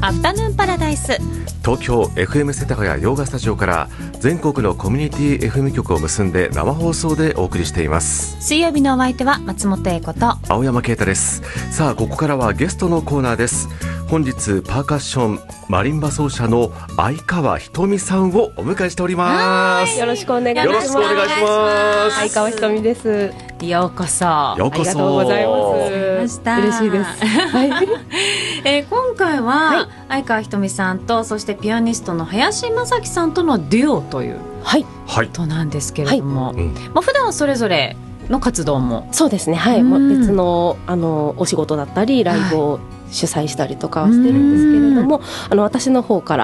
アフタヌーンパラダイス。 東京 FM 世田谷洋画スタジオから全国のコミュニティ FM 局を結んで生放送でお送りしています。 水曜日のお相手は松本英子と青山啓太です。さあここからはゲストのコーナーです。本日パーカッションマリンバ奏者の相川ひとみさんをお迎えしております。 よろしくお願いします。 よろしくお願いします。 相川ひとみです。 ようこそ。 ようこそ。 ありがとうございます。嬉しいです。はい今回は、相川ひとみさんとそしてピアニストの林正樹さんとのデュオということなんですけれども、普段はそれぞれの活動もそうですね、はい、別の、お仕事だったりライブを主催したりとかはしてるんですけれども、私の方から